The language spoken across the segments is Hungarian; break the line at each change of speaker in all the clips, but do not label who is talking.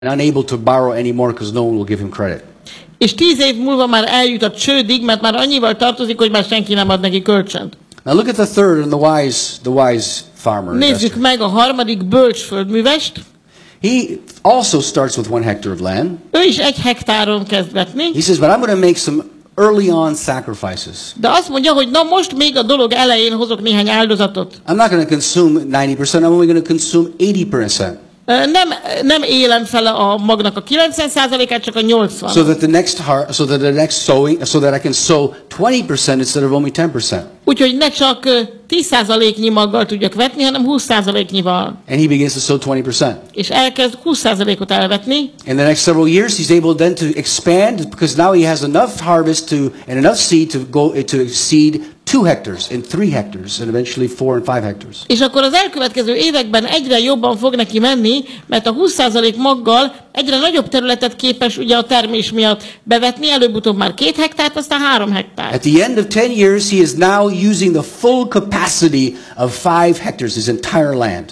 and unable to borrow anymore because no one will give him credit.
És 10 év múlva már eljut a csődig, mert már annyival tartozik, hogy már senki nem ad neki kölcsönt.
Now look at the third and the wise farmer.
Nézzük meg a harmadik bölcsföldművest.
He also starts with 1 hectare of land.
Ő is 1 hektáron kezd vetni.
He says, but I'm going to make some early on sacrifices.
De azt mondja, hogy na most még a dolog elején hozok néhány áldozatot.
I'm not going to consume 90%, I'm only going to consume 80%.
Nem élem fel a magnak a 90%-át, csak a 80%.
So that I can sow 20% instead of only 10%.
Úgyhogy ne csak 10%-nyi maggal tudjak vetni, hanem 20%-nyival.
And he begins to sow 20%.
És elkezd 20%-ot elvetni.
In the next several years he's able then to expand because now he has enough harvest and enough seed to exceed 2 hectares and 3 hectares and eventually 4 and 5 hectares.
És akkor az elkövetkező években egyre jobban fog neki menni, mert a 20% maggal egyre nagyobb területet képes ugye a termés miatt bevetni, előbb-utóbb már 2 hektárt, aztán 3 hektárt.
At the end of 10 years he is now using the full capacity of 5 hectares, his entire land.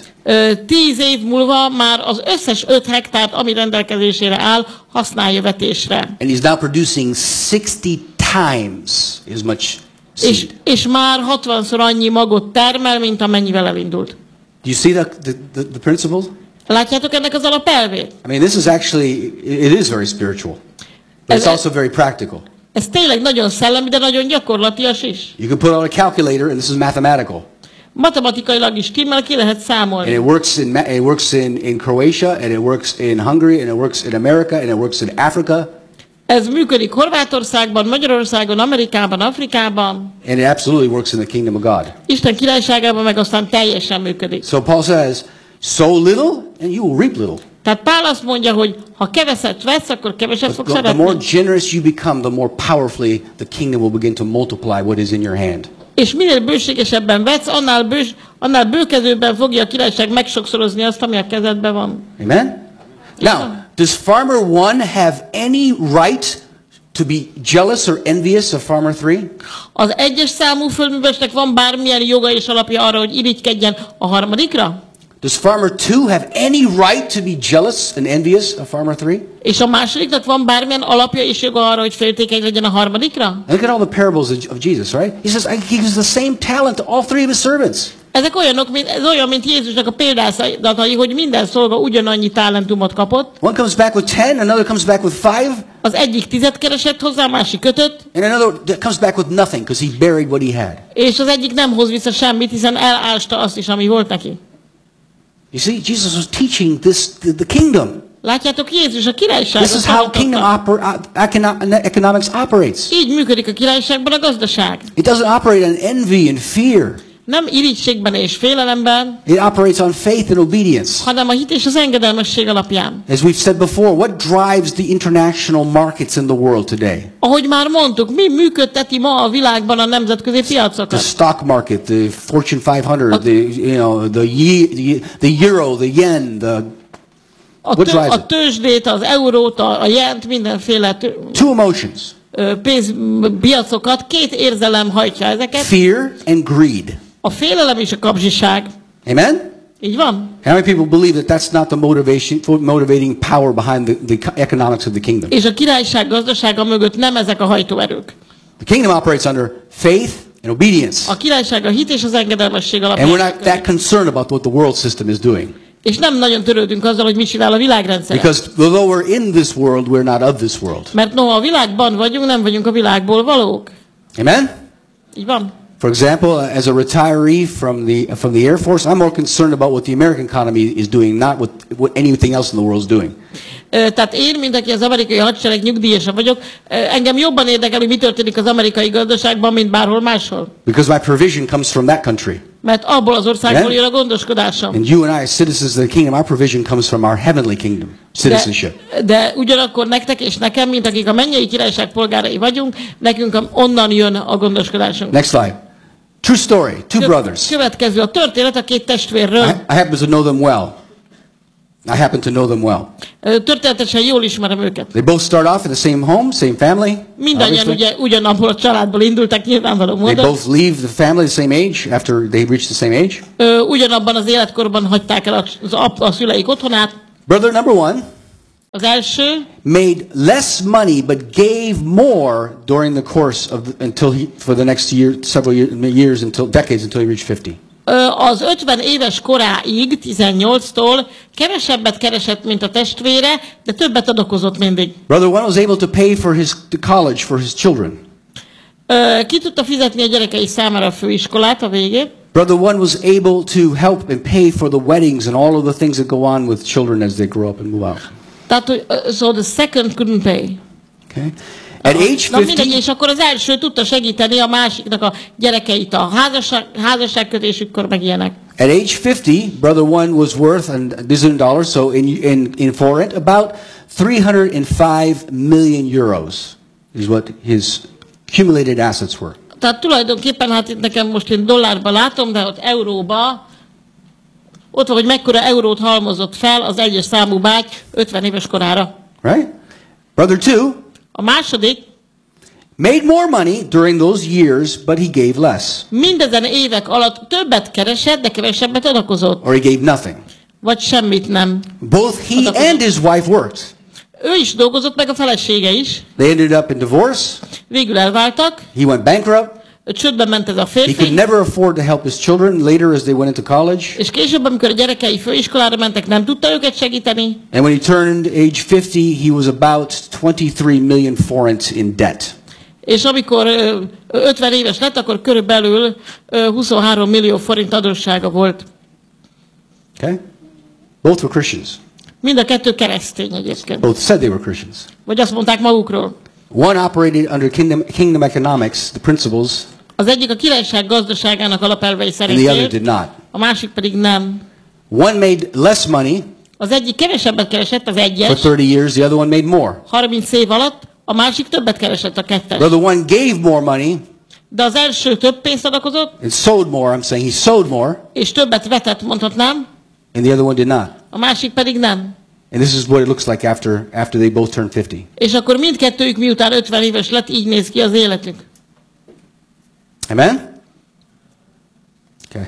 10 év múlva már az összes 5 hektárt, ami rendelkezésére áll, használja vetésre.
And he's now producing 60 times as much seed.
És már 60-szor annyi magot termel, mint amennyivel elindult.
Do you see the principle?
Látjátok ennek az alapelvét?
I mean, this is actually, it is very spiritual, but it's also very practical.
Ez tényleg nagyon szellemi, de nagyon gyakorlatias is.
You can put on a calculator, and this is mathematical.
Matematikailag is timmel, ki lehet számolni.
And it works in Croatia, and it works in Hungary, and it works in America, and it works in Africa.
Ez működik Horvátországban, Magyarországon, Amerikában, Afrikában.
And it absolutely works in the kingdom of God.
Isten királyságában meg aztán teljesen működik.
So Paul says, sow little, and you will reap little.
Tehát Pál azt mondja, hogy ha keveset vesz, akkor keveset fogsz
The
szeretni.
more generous you become, the more powerfully the kingdom will begin to multiply what is in your hand.
És minél bőségesebben vetsz, annál bőkezőbben fogja a királyság megsokszorozni azt, ami a kezedben van.
Amen? Now, does farmer 1 have any right to be jealous or envious of farmer 3?
Az 1-es számú földművesnek van bármilyen joga és alapja arra, hogy irigykedjen a harmadikra?
Does farmer 2 have any right to be jealous and envious of farmer 3?
És a másodiknak van bármilyen alapja és joga arra, hogy féltékeny legyen a harmadikra?
Look at all the parables of Jesus, right? He says, he gives the same talent to all 3 of his servants.
Ezek ez olyan, mint Jézusnak a példázatai, hogy minden szolga ugyanannyi talentumot kapott.
One comes back with 10, another comes back with 5.
Az egyik 10 keresett hozzá, a másik 5-öt.
And another comes back with nothing because he buried what he had.
És az egyik nem hoz vissza semmit, hiszen elásta azt is, ami volt neki.
You see, Jesus was teaching the kingdom.
Látjátok, Jézus a királyságot.
This is how kingdom economics operates.
Így működik a királyságban a gazdaság.
It doesn't operate on envy and fear.
Nem irigységben és félelemben.
It operates on faith and obedience.
Hanem a hit és az engedelmesség alapján.
As we've said before, what drives the international markets in the world today?
Ahogy már mondtuk, mi működteti ma a világban a nemzetközi piacokat?
The stock market, the Fortune 500, the euro, the yen,
a tőzsdét, az eurót, a jent, mindenféle
two emotions.
Pénzpiacokat, 2 érzelem hajtja ezeket.
Fear and greed.
A félelem és a kapzsiság.
Amen?
Így van?
How many people believe that that's not the motivating power behind the economics of the kingdom?
És a királyság gazdasága mögött nem ezek a hajtóerők.
The kingdom operates under faith and obedience.
A királyság a hit és az engedelmesség alapján.
And we're not that concerned about what the world system is doing.
És nem nagyon törődünk azzal, hogy mit csinál a világrendszer.
Because although we're in this world, we're not of this world.
Mert noha a világban vagyunk, nem vagyunk a világból valók.
Amen?
Így van.
For example, as a retiree from the Air Force, I'm more concerned about what the American economy is doing, not what anything else in the world is doing.
Tehát én, mint aki az amerikai hadsereg nyugdíjasa vagyok, engem jobban érdekel, hogy mi történik az amerikai gazdaságban, mint bárhol máshol.
Because my provision comes from that country.
Mert abból az országból jön a gondoskodásom.
And you and I, as citizens of the kingdom, our provision comes from our heavenly kingdom citizenship.
De ugyanakkor nektek és nekem, mint akik a mennyei királyság polgárai vagyunk, nekünk onnan jön a gondoskodásunk.
Next slide. True story. 2 brothers.
Következő a történet a 2 testvérről.
I happen to know them well.
Történetesen jól ismerem őket.
They both start off in the same home, same family.
Mindannyian ugye ugyanabból a családból indultak nyilvánvaló módon.
They both leave the family the same age after they reach the same age.
Ugyanabban az életkorban hagyták el a szüleik otthonát.
Brother number 1.
Az első
made less money but gave more during the course of for the next year, several years until decades until he reached 50.
Az 50 éves koráig, 18-tól kevesebbet keresett, mint a testvére, de többet adakozott mindig.
Brother one was able to pay for the college for his children.
Ki tudta fizetni a gyerekei számára a főiskolát a végén.
Brother one was able to help and pay for the weddings and all of the things that go on with children as they grow up and move out.
Tehát, so the second couldn't pay.
Okay. At age 50,
mindegy, és akkor az első tudta segíteni a másiknak a gyerekeit a házasságkötésükkor, meg ilyenek.
At age 50, brother one was worth, and this is in dollars, so in foreign, about 305 million euros is what his accumulated assets were.
Tehát tulajdonképpen, hát itt nekem most én dollárban látom, de ott euróba, ott van, hogy mekkora eurót halmozott fel az egyes számú báty 50 éves korára.
Right? Brother two
A második
made more money during those years, but he gave less.
mindezen évek alatt többet keresett, de kevesebbet adakozott.
Or he gave nothing.
Vagy semmit nem.
Both he and his wife worked.
Ő is dolgozott, meg a felesége is.
They ended up in divorce.
Végül elváltak.
He went bankrupt.
Csődbe ment ez a
He could
férfi.
never afford to help his children later as they went into college.
És később, amikor a gyerekei főiskolára mentek, nem tudta őket segíteni.
And when he turned age 50, he was about 23 million forints in debt.
És amikor 50 éves lett, akkor körülbelül 23 millió forint adóssága volt.
Okay? Both were Christians.
Mind a kettő keresztény egyébként.
Both said they were Christians.
Vagy azt mondták magukról.
One operated under kingdom economics, the principles,
Az egyik a királyság gazdaságának alapelvei
and
szerint
the other
élt,
did not.
a másik pedig nem.
One made less money
Az egyik kevesebbet keresett, az
for
egyes,
30 years, the other one made more.
30 év alatt, a másik többet keresett, a kettes.
Brother one gave more money
De az első több pénzt adakozott,
and sowed more. I'm saying he sowed more,
és többet vetett, mondhatnám,
and the other one did not.
a másik pedig nem.
And this is what it looks like after they both turned 50.
És akkor mindkettőjük miután 50 éves lett, így néz ki az életük.
Amen? Okay.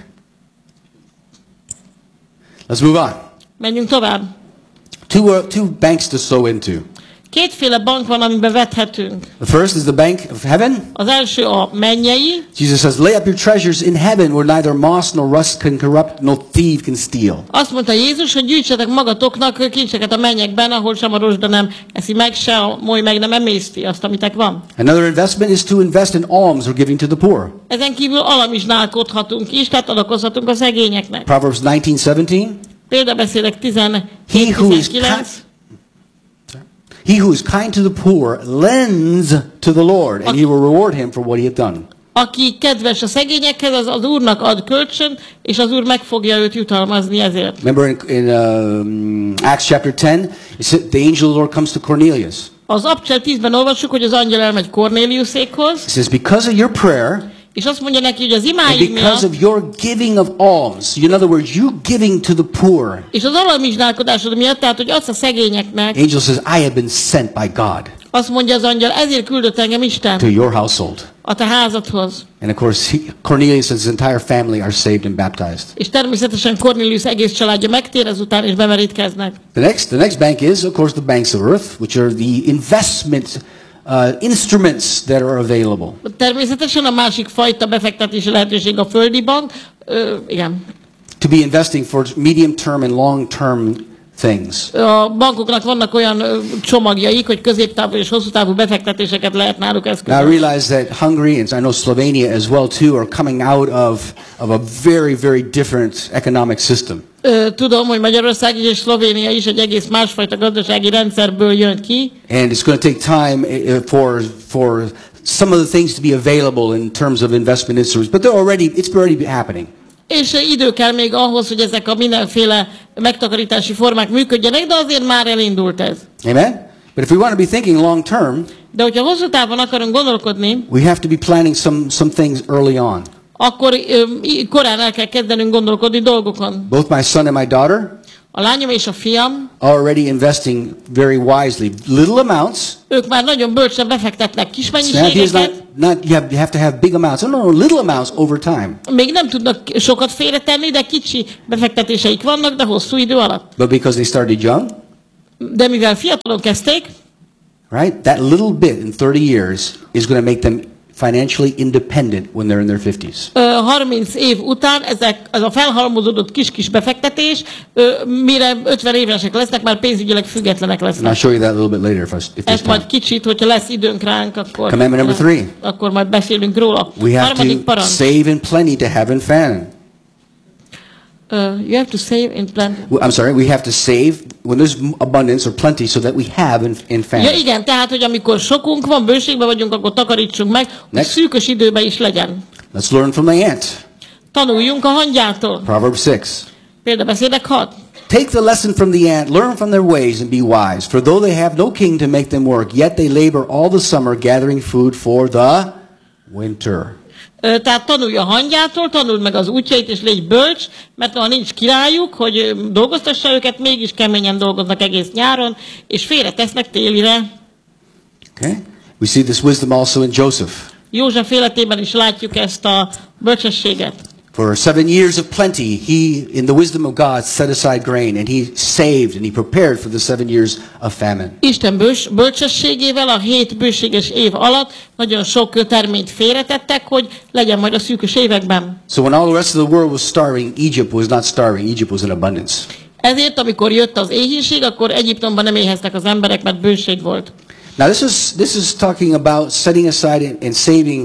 Let's move on.
Menjünk tovább.
Two banks to sow into.
Kétféle bank van, amiben vethetünk.
The first is the bank of heaven.
Az első a mennyei.
Jesus says, lay up your treasures in heaven where neither moss nor rust can corrupt, no thief can steal.
Azt mondta Jézus, hogy gyűjtsetek magatoknak kincseket a mennyekben, ahol sem a rozsda nem eszi meg, se a moly meg nem emészti azt, amitek van.
Another investment is to invest in alms or giving to the poor.
Ezen kívül alamizsnálkodhatunk is, tehát adakozhatunk a szegényeknek.
Proverbs 19:17.
Példabeszédek
He who is kind to the poor lends to the Lord, and he will reward him for what he had done.
Aki kedves a szegényekhez, az Úrnak ad kölcsön, és az Úr meg fogja őt jutalmazni ezért.
Remember in Acts chapter 10, it said the angel of the Lord comes to Cornelius.
Az Abcsel 10-ben olvassuk, hogy az angyal elmegy Kornéliusékhoz,
It says, because of your prayer
és azt mondja neki, hogy az
and
imáid
because
miatt,
of your giving of alms, in other words, you giving to the poor,
és az alamizsnálkodásod miatt, tehát, hogy adsz a szegényeknek,
angel says, I have been sent by God
azt mondja az angyal, ezért küldött engem
to
Isten
your household.
a te házadhoz.
And of course, Cornelius and his entire family are saved and baptized.
És természetesen Cornélius egész családja megtér ezután, és bemerítkeznek.
The next bank is, of course, the banks of earth, which are the investment instruments that are available.
Természetesen a másik fajta befektetési lehetőség a földi bank. Igen.
To be investing for medium term and long term things.
A bankoknak vannak olyan csomagjaik, hogy középtávú és hosszú távú befektetéseket lehet náluk
Now I
eszközölni.
realize that Hungary and I know Slovenia as well too are coming out of a very, very different economic system.
Tudom, hogy Magyarország és Szlovénia is egy egész másfajta gazdasági rendszerből jön ki,
And it's going to take time for some of the things to be available in terms of investment instruments, but it's already happening.
és idő kell még ahhoz, hogy ezek a mindenféle megtakarítási formák működjenek, de azért már elindult ez.
Amen? But if we want to be thinking long term,
De hogyha hosszú távon akarunk gondolkodni,
we have to be planning some things early on.
akkor korán el kell kezdenünk gondolkodni dolgokon.
Both my son and my daughter
A lányom és a fiam,
are already investing very wisely. Little amounts.
ők már nagyon bölcsen befektetnek kis
Now, here's
mennyiségeket,
you have to have big amounts. No, little amounts over time.
még nem tudnak sokat félretenni, de kicsi befektetéseik vannak, de hosszú idő alatt.
But because they started young,
De mivel fiatalon kezdték,
right? That little bit in 30 years is going to make them financially independent when they're in their 50s.
30 év után ez a felhalmozódott kis-kis befektetés, mire 50 évesek lesznek, már pénzügyileg függetlenek
And I'll
lesznek.
show you that a little bit later if there's
Ezt majd
time.
kicsit, hogyha lesz időnk ránk, akkor,
Commandment number 3.
akkor majd beszélünk róla.
We have
Harmadik
to
parancs.
save in plenty to have in famine.
You have to save in plenty.
I'm sorry, we have to save when there's abundance or plenty so that we have in famine.
Ja igen, tehát, hogy amikor sokunk van, bőségben vagyunk, akkor takarítsunk meg, hogy
Next.
szűkös időben is legyen.
Let's learn from the ant.
Tanuljunk a hangyától.
Proverbs 6.
Példabeszédek 6.
Take the lesson from the ant, learn from their ways, and be wise. For though they have no king to make them work, yet they labor all the summer gathering food for the winter.
Tehát tanulj a hangyától, tanuld meg az útjait, és légy bölcs, mert ha nincs királyuk, hogy dolgoztassa őket, mégis keményen dolgoznak egész nyáron, és félretesznek télire.
Okay? We see this wisdom also in Joseph.
József életében is látjuk ezt a bölcsességet.
For 7 years of plenty, he, in the wisdom of God, set aside grain, and he saved and he prepared for the 7 years of famine.
Isten bölcsességével a 7 bőséges év alatt nagyon sok terményt félretettek, hogy legyen majd a szűkös években.
So when all the rest of the world was starving, Egypt was not starving. Egypt was in abundance.
Ezért, amikor jött az éhínség, akkor Egyiptomban nem éheztek az emberek, mert bőség volt.
Now this is talking about setting aside and saving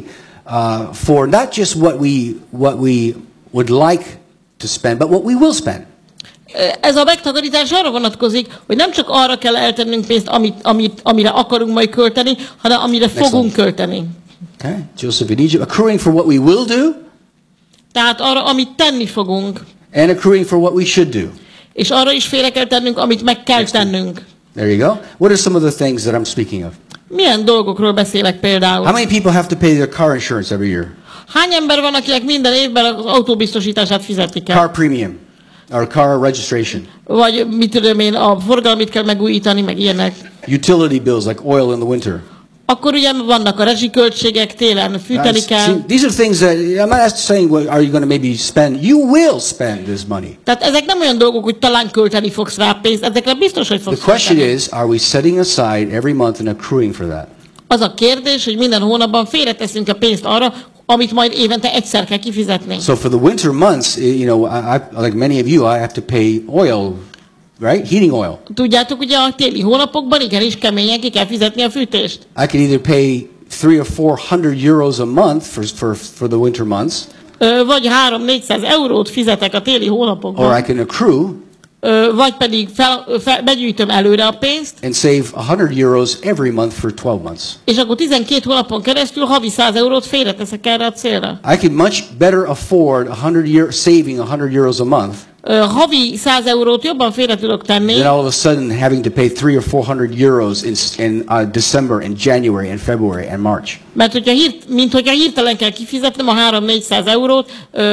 for not just what we would like to spend, but what we will spend.
Ez a megtakarítás arra vonatkozik, hogy nem csak arra kell eltennünk pénzt, amire akarunk majd költeni, hanem amire fogunk költeni.
Okay, Joseph in Egypt, accruing for what we will do,
Tehát arra, amit tenni fogunk,
and accruing for what we should do.
és arra is félre kell tennünk, amit meg kell tennünk.
There you go. What are some of the things that I'm speaking of?
Milyen dolgokról beszélek például?
How many people have to pay their car insurance every year?
Hány ember van, akinek minden évben az autóbiztosítását fizetni kell?
Car premium or car registration.
Vagy mit tudom én, a forgalmit kell megújítani, meg ilyenek.
Utility bills like oil in the winter.
Akkor ugye vannak a rezsiköltségek, télen fűteni kell.
See, these are things that I'm not saying what are you going to maybe spend. You will spend this money.
Tehát ezek nem olyan dolgok, hogy talán költeni fogsz rá pénzt, ezekre biztos, hogy
The
fogsz
question
költeni.
is, are we setting aside every month and accruing for that?
Az a kérdés, hogy minden hónapban félreteszünk a pénzt arra, amit majd évente egyszer kell kifizetni.
So for the winter months, you know, like many of you, I have to pay oil, right? Heating oil.
Tudjátok, ugye a téli hónapokban igenis keményen ki kell fizetni a fűtést.
I can either pay 300 or 400 euros a month for the winter months,
Vagy 300-400 eurót fizetek a téli
or I
hónapokban,
can accrue
vagy pedig begyűjtöm előre a pénzt,
and save 100 euros every month for 12 months.
és akkor 12 hónapon keresztül havi 100 eurót félreteszek erre a célra.
I can much better afford saving 100 euros a month
Havi 100 eurót jobban félre tudok tenni,
than all of a sudden having to pay 300 or 400 euros in December and January and February and March.
mert hogyha hirtelen kell kifizetnem a 300-400 eurót,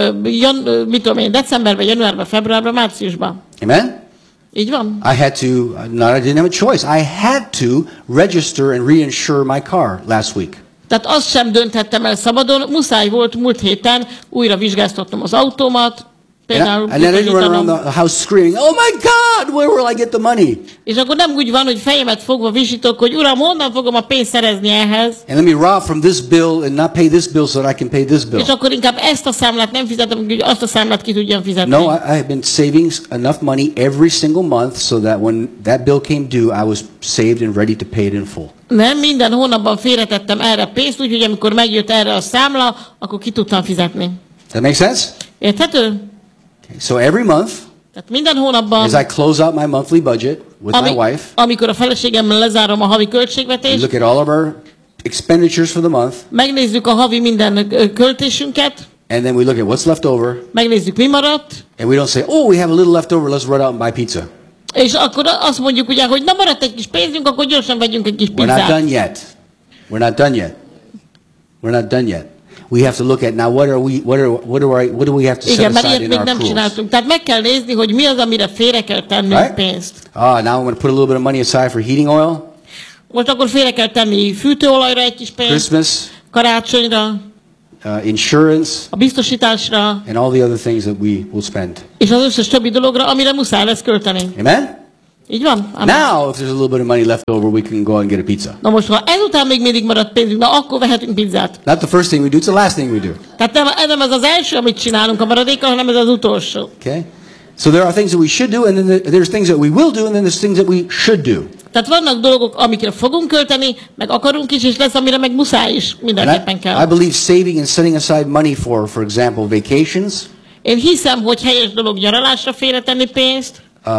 mit tudom én, decemberben, januárban, februárban, márciusban.
Amen?
Így van?
I didn't have a choice. I had to register and reinsure my car last week.
Tehát azt sem dönthettem el szabadon, muszáj volt múlt héten újra vizsgáztatnom az autómat, például
And then I didn't run around the house screaming, "Oh my God, where will I get the money?"
és akkor nem úgy van, hogy fejemet fogva visítok, hogy uram, honnan fogom a pénzt szerezni ehhez,
And let me rob from this bill and not pay this bill so that I can pay this bill.
és akkor inkább ezt a számlát nem fizetem, hogy azt a számlát ki tudjam fizetni.
No, I have been saving enough money every single month so that when that bill came due, I was saved and ready to pay it in full.
Nem, minden hónapban félretettem erre pénzt, úgyhogy amikor megjött erre a számla, akkor ki tudtam fizetni.
That make sense?
Érthető?
Okay, so every month,
Tehát minden hónapban,
as I close out my monthly budget with my wife,
amikor a feleségemmel lezárom a havi
we
költségvetést,
look at all of our expenditures for the month,
megnézzük a havi minden költésünket,
and then we look at what's left over,
megnézzük, mi maradt,
and we don't say, "Oh, we have a little left over, let's run out and buy pizza."
és akkor azt mondjuk ugye, hogy na maradt egy kis pénzünk, akkor gyorsan vegyünk egy kis
We're not
pizzát.
done yet. We're not done yet. We're not done yet. We have to look at now what do we have to set
Igen, mert
aside
ilyet
in
még
our
nem
accruals.
csináltunk. Tehát meg kell nézni, hogy mi az, amire félre kell tennünk
Right?
pénzt.
Now I'm going to put a little bit of money aside for heating oil,
Most akkor félre kell tenni fűtőolajra egy kis pénzt,
Christmas,
karácsonyra,
insurance,
a biztosításra,
and all the other things that we will spend.
és az összes többi dologra, amire muszáj lesz költeni.
Amen?
Így van? Amen.
Now, if there's a little bit of money left over, we can go and get a pizza.
Na most, ha ezután még mindig marad pénzünk, na akkor vehetünk pizzát.
Not the first thing we do, it's the last thing we do.
Tehát nem ez az első, amit csinálunk a maradékkal, hanem ez az utolsó.
Okay? So there are things that we should do, and then there's things that we will do, and then there's things that we should do.
Tehát vannak dolgok, amikre fogunk költeni, meg akarunk is, és lesz, amire meg muszáj is mindenképpen
I
kell.
believe saving and setting aside money for example, vacations,
Én hiszem, hogy helyes dolog nyaralásra félretenni pénzt,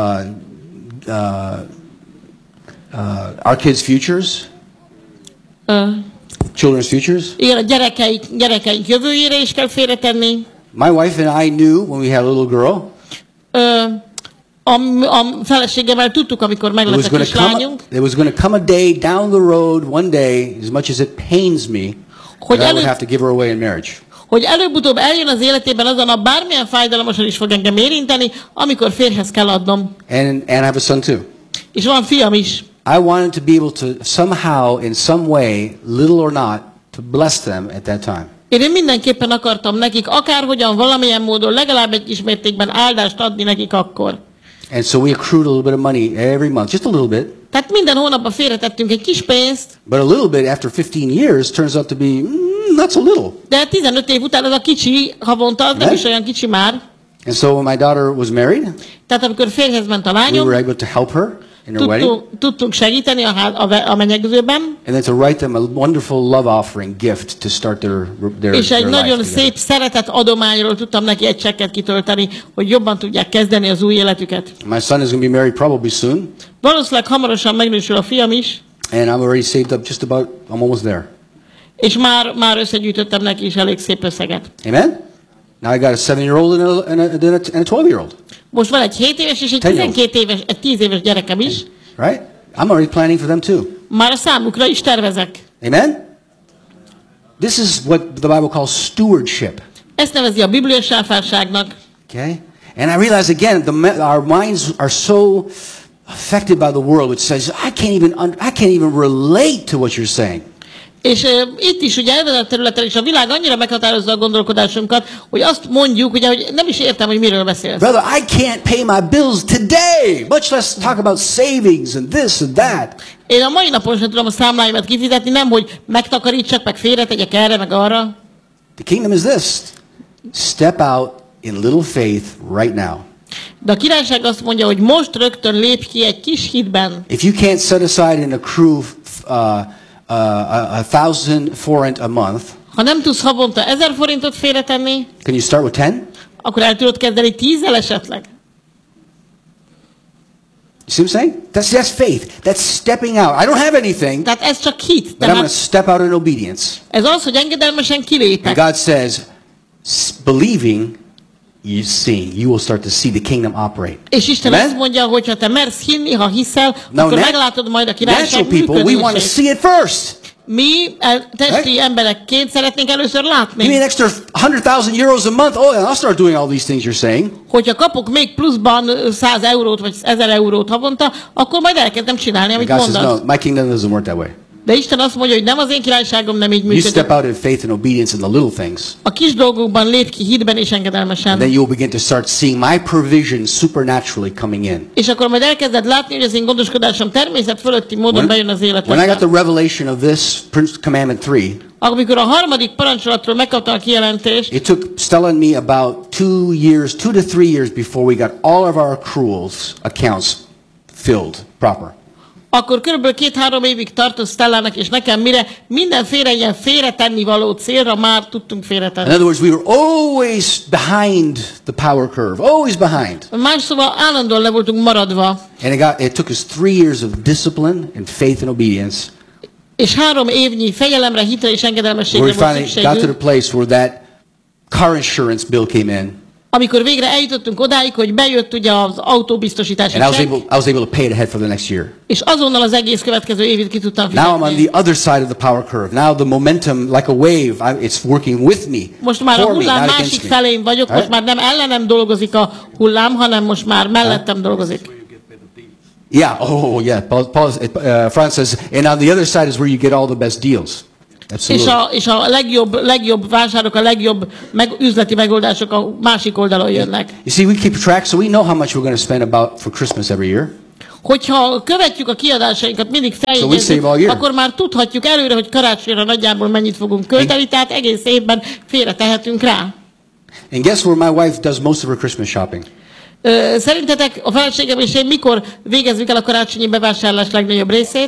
our kids' futures, children's futures.
igen, a gyerekeink jövőjére is kell félretenni.
My wife and I knew when we had a little girl,
A feleségemmel tudtuk, amikor meglett a kislányunk,
there was going to come a day down the road, one day, as much as it pains me, that I would have to give her away in marriage.
hogy előbb-utóbb eljön az életében az a nap, bármilyen fájdalmasan is fog engem érinteni, amikor férjhez kell adnom.
And I have a son too.
És van fiam is.
I wanted to be able to somehow, in some way, little or not, to bless them at that time.
Én mindenképpen akartam nekik, akárhogyan, valamilyen módon, legalább egy kis mértékben áldást adni nekik akkor.
And so we accrued a little bit of money every month, just a little bit.
Tehát minden hónapban félretettünk egy kis pénzt,
But a little bit after 15 years turns out to be not so little.
de 15 év után ez a kicsi havonta, az nem is olyan kicsi már.
And so when my daughter was married,
Tehát amikor férjhez ment a
we
lányom,
were able to help her in her wedding,
tudtunk segíteni a menyegzőben,
and then to write them a wonderful love offering gift to start their
és egy
life
nagyon
together.
szép szeretet adományról tudtam neki egy csekket kitölteni, hogy jobban tudják kezdeni az új életüket.
My son is going to be married probably soon,
Valószínűleg hamarosan megnősül a fiam is,
and I'm already saved up just about, I'm almost there.
és már összegyűjtöttem neki is elég szép összeget.
Amen? Now I got a 7-year-old and a 12-year-old.
Most van egy 7 éves és egy 12 éves, egy 10 éves gyerekem is.
Right? I'm already planning for them too.
Már a számukra is tervezek.
Amen? This is what the Bible calls stewardship.
Ezt nevezi a Biblia sáfárságnak.
Okay? And I realize again, our minds are so affected by the world, which says, I can't even relate to what you're saying.
És itt is ugye ezen a területen is a világ annyira meghatározza a gondolkodásunkat, hogy azt mondjuk, ugye, hogy nem is értem, hogy miről beszélsz.
Brother, I can't pay my bills today, much less talk about savings and this and that.
Én a mai napon sem tudom a számláimat kifizetni, nem, hogy megtakarítsak, meg félretegyek erre, meg arra.
The kingdom is this. Step out in little faith right now.
De a királyság azt mondja, hogy most rögtön lépj ki egy kis hitben.
If you can't set aside and accrue 1,000 forint a month,
Ha nem tudsz havonta 1000 forintot félretenni,
can you start with 10?
akkor el tudod kezdeni 10-zel esetleg.
You see what I'm saying? That's faith. That's stepping out. I don't have anything,
Tehát ez csak hit.
but I'm going to
Tehát
step out in obedience.
ez az, hogy engedelmesen
And
kilépek.
God says, believing, you seeing, you will start to see the kingdom operate.
És Isten
Amen?
azt mondja, hogy ha te mersz hinni, ha hiszel,
Now,
akkor meglátod majd a
natural
királyság
people, we want to
működését.
see it first.
Mi testi emberekként szeretnénk először
Give me
látni.
an extra 100,000 euros a month. Oh, and I'll start doing all these things you're saying.
Hogyha kapok még pluszban 100 eurót vagy 1000 eurót havonta, akkor majd elkezdem csinálni,
And
amit
God says,
mondasz.
no, my kingdom doesn't work that way.
De Isten azt mondja, hogy nem az én királyságom nem így
You step
működik.
out in faith and obedience in the little things.
A kis dolgokban lép ki hitben és
And
engedelmesen.
then you'll begin to start seeing my provision supernaturally coming in.
És akkor majd elkezded látni, hogy az én gondoskodásom természet fölötti módon bejön az
When I got
életedbe.
the revelation of this commandment 3,
Amikor a harmadik parancsolatról megkaptam a kijelentést,
it took Stella and me about 2 to 3 years before we got all of our accruals accounts filled proper.
akkor körülbelül 2-3 évig tartott Stellának és nekem, mire mindenféle ilyen félretenni való célra már tudtunk
In
félretenni.
other words, we were always behind the power curve, always behind.
Más szóval állandóan le voltunk maradva,
And it took us 3 years of discipline and faith and obedience,
és 3 évnyi fegyelemre, hitre és
where
engedelmességre
we
volt
finally got to the
szükségünk,
place where that car insurance bill came in,
amikor végre eljutottunk odáig, hogy bejött ugye az autóbiztosítási
and
csekk,
I was able to pay it ahead for the next year.
és azonnal az egész következő évit ki tudtam
Now I'm on
fizetni.
the other side of the power curve. Now the momentum, like a wave, it's working with me,
Most már a
for me,
hullám
not
másik
against me.
felén vagyok, most
Right?
már nem ellenem dolgozik a hullám, hanem most már mellettem dolgozik.
Yeah. Oh, yeah. Franz says, and on the other side is where you get all the best deals. Absolutely.
És a legjobb vásárok, a legjobb üzleti megoldások a másik oldalon jönnek.
You see, we keep track, so we know how much we're going to spend about for Christmas every year.
Hogyha követjük a kiadásainkat, mindig
So we save
feljegyezzük,
all year.
akkor már tudhatjuk előre, hogy karácsonyra nagyjából mennyit fogunk költeni, tehát egész évben félretehetünk rá.
And guess where my wife does most of her Christmas shopping?
Szerintetek a feleségem és én mikor végezzük el a karácsonyi bevásárlás legnagyobb részét?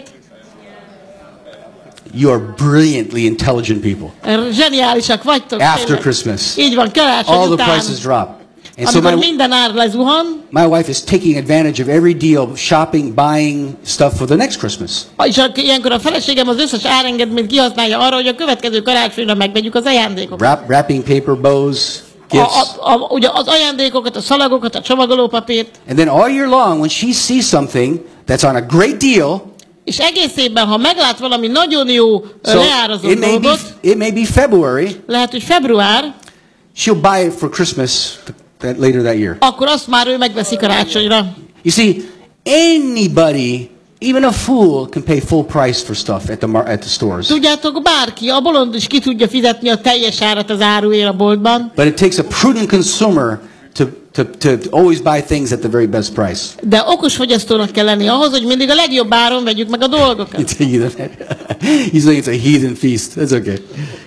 You are brilliantly intelligent people.
Zseniálisak vagytok.
After
tényleg.
Christmas,
Így van, karácsony
all the
után.
prices drop. And so
Amikor minden ár lezuhan,
my wife is taking advantage of every deal, shopping, buying stuff for the next Christmas.
és ilyenkor a feleségem az összes árengedményt kihasználja arra, hogy a következő karácsonyra megvegyük az ajándékokat.
Wrapping paper, bows, gifts.
Ugye az ajándékokat, a szalagokat, a csomagolópapírt,
And then all year long, when she sees something that's on a great deal,
és egész évben, ha meglát valami nagyon jó
so
leárazott dolgot,
it may be February,
lehet, hogy február,
she'll buy it for Christmas later that year.
akkor azt már ő megveszi karácsonyra.
You see, anybody, even a fool, can pay full price for stuff at the stores.
Tudjátok, bárki, a bolond is ki tudja fizetni a teljes árat az áruért a boltban,
But it takes a prudent consumer to always buy things at the very best price.
de okos fogyasztónak kell lenni ahhoz, hogy mindig a legjobb áron vegyük meg a dolgokat.
It's a heathen. He's saying it's a heathen feast. That's okay.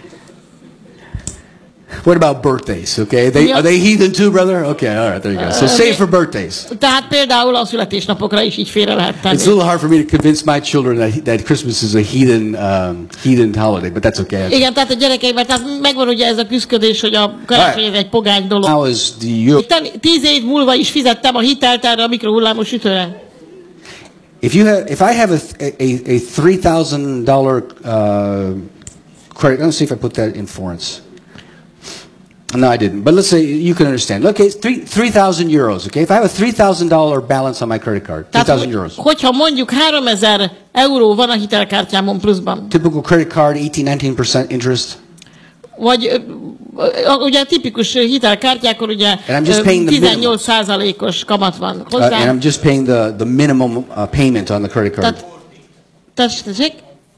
What about birthdays? Okay, are they heathen too, brother? Okay, all right, there you go. So save for birthdays.
Tehát például a születésnapokra is így félre lehet
It's a
tenni.
little hard for me to convince my children that Christmas is a heathen holiday, but that's okay.
Igen, tehát a gyerekeivel, tehát megvan ugye ez a küszködés, hogy a karácsony ez egy pogány dolog.
How is the euro?
10 év múlva is fizettem a hitelt erre a mikrohullámos sütőre.
If I have a $3,000 credit, let's see if I put that in forints. No, I didn't. But let's say you can understand. Okay, 3,000 euros. Okay, if I have a $3,000 balance on my credit card, 3,000 euros.
Hogyha mondjuk 3000 euró van a hitelkártyámon pluszban,
Typical credit card, 18-19% interest.
vagy ugye tipikus hitelkártyákon ugye
And I'm just paying the
18%-os kamat van
And
hozzá.
I'm just paying the minimum payment on the credit card.
Tessék?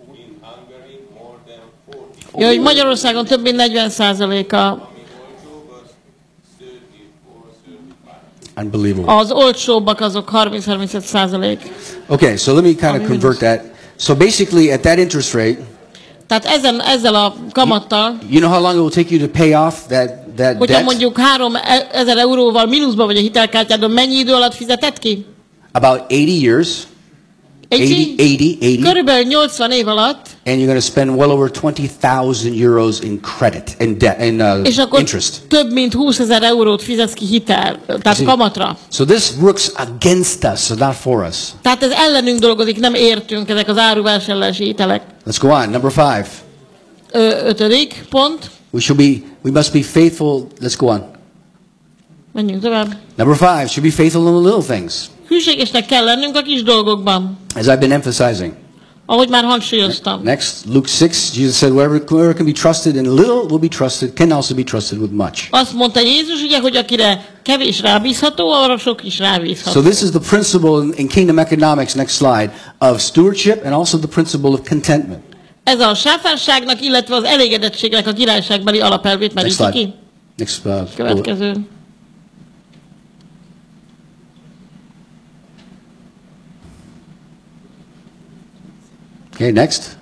Ja, hogy Magyarországon több mint 40%-a
Unbelievable.
az olcsóbbak azok 30-35%.
Okay, so let me kind of convert that. So basically, at that interest rate,
Tehát ezzel a kamattal,
you know how long it will take you to pay off that
hogyha
debt?
mondjuk 3000 euróval mínuszban vagy a hitelkártyádon, mennyi idő alatt fizetett ki?
About 80 years. 80.
Körülbelül 80 év alatt,
And you're going to spend well over 20,000 euros in credit, in debt,
és akkor
interest.
több mint 20 000 eurót fizetsz ki hitel, tehát kamatra.
So this works against us, so not for us.
Tehát ez ellenünk dolgozik, nem értünk ezek az áruvásárlási hitelek.
Let's go on. Number 5.
5. pont.
We must be faithful. Let's go on.
Menjünk tovább.
Number 5, should be faithful in the little things.
Hűségesnek kell lennünk a kis dolgokban,
As I've been emphasizing.
ahogy már hangsúlyoztam.
Next, Luke 6, Jesus said, whoever can be trusted in little will be trusted, can also be trusted with much.
Azt mondta Jézus ugye, hogy akire kevés rábízható, arra sok is rábízható.
So this is the principle in kingdom economics, next slide, of stewardship and also the principle of contentment.
Ez a sáfárságnak, illetve az elégedettségnek a királyságbeli alapelvét
Next
meríti
slide.
ki.
Next
Következő.
Okay, next.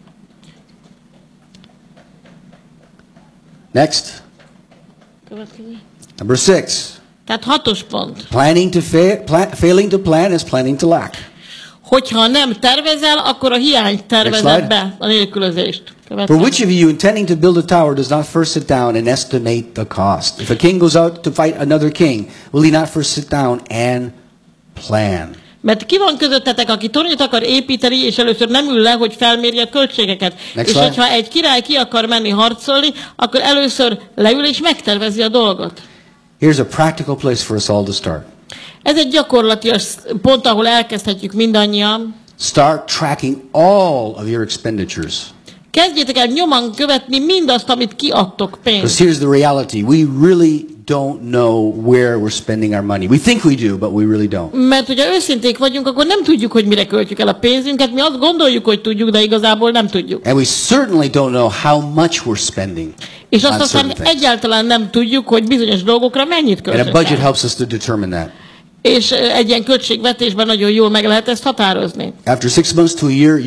Next.
Következő.
Number 6.
Tehát 6. pont.
Failing to plan is planning to lack.
Hogyha nem tervezel, akkor a hiány tervezed be, a nélkülözést.
For which of you intending to build a tower does not first sit down and estimate the cost? If a king goes out to fight another king, will he not first sit down and plan?
Mert ki van közöttetek, aki tornyot akar építeni, és először nem ül le, hogy felmérje a költségeket.
Next
és
slide.
hogyha egy király ki akar menni harcolni, akkor először leül és megtervezi a dolgot.
Here's a practical place for us all to start.
Ez egy gyakorlatilag pont, ahol elkezdhetjük mindannyian.
Start tracking all of your expenditures.
Kezdjétek el nyoman követni mindazt, amit kiadtok pénzt.
Because here's the reality. We really don't know where we're spending our money. We think we do, but we really don't.
Mert hogyha őszinték vagyunk, akkor nem tudjuk, hogy mire költjük el a pénzünket. Mi azt gondoljuk, hogy tudjuk, de igazából nem tudjuk.
And we certainly don't know how much we're spending.
És azt
on
aztán
certain things.
egyáltalán nem tudjuk, hogy bizonyos dolgokra mennyit
And a
költünk
budget
el.
helps us to determine that.
és egy ilyen költségvetésben nagyon jól meg lehet ezt határozni.
After 6 months to a year,